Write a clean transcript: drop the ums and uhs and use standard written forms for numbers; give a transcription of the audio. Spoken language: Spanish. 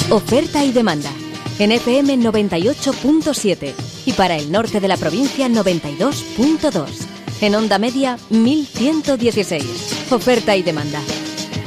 Oferta y demanda. En FM 98.7 y para el norte de la provincia 92.2. En onda media 1116. Oferta y demanda.